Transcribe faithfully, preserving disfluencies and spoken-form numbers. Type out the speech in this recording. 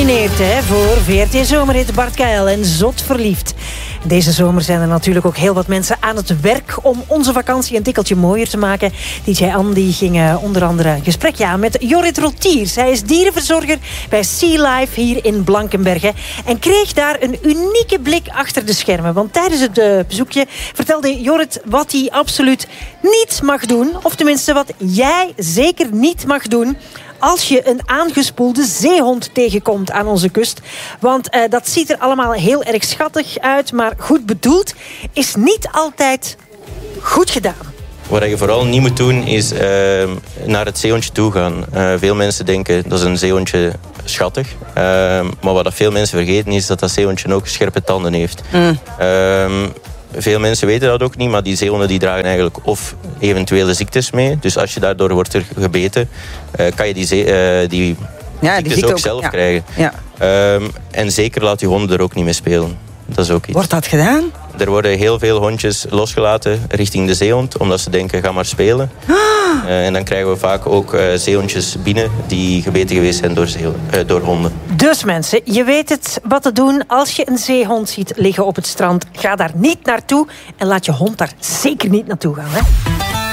genomineerd hè, voor V R T Zomerhit Bart K L en Zot Verliefd. Deze zomer zijn er natuurlijk ook heel wat mensen aan het werk om onze vakantie een tikkeltje mooier te maken. D J Andy ging uh, onder andere een gesprekje aan met Jorrit Rotiers. Hij is dierenverzorger bij Sea Life hier in Blankenberge en kreeg daar een unieke blik achter de schermen. Want tijdens het uh, bezoekje vertelde Jorrit wat hij absoluut niet mag doen. Of tenminste wat jij zeker niet mag doen als je een aangespoelde zeehond tegenkomt aan onze kust. Want uh, dat ziet er allemaal heel erg schattig uit, maar goed bedoeld is niet altijd goed gedaan. Wat je vooral niet moet doen is uh, naar het zeehondje toe gaan. Uh, veel mensen denken dat is een zeehondje schattig. Uh, maar wat veel mensen vergeten is dat dat zeehondje ook scherpe tanden heeft. Mm. Uh, Veel mensen weten dat ook niet, maar die zeehonden die dragen eigenlijk of eventuele ziektes mee. Dus als je daardoor wordt gebeten, uh, kan je die, zee, uh, die ja, ziektes die ook, ook zelf ja. krijgen. Ja. Um, en zeker laat je honden er ook niet mee spelen. Dat is ook iets. Wordt dat gedaan? Er worden heel veel hondjes losgelaten richting de zeehond, omdat ze denken, ga maar spelen. Ah. Uh, en dan krijgen we vaak ook uh, zeehondjes binnen die gebeten geweest zijn door, zee, uh, door honden. Dus mensen, je weet het wat te doen als je een zeehond ziet liggen op het strand. Ga daar niet naartoe en laat je hond daar zeker niet naartoe gaan. Hè?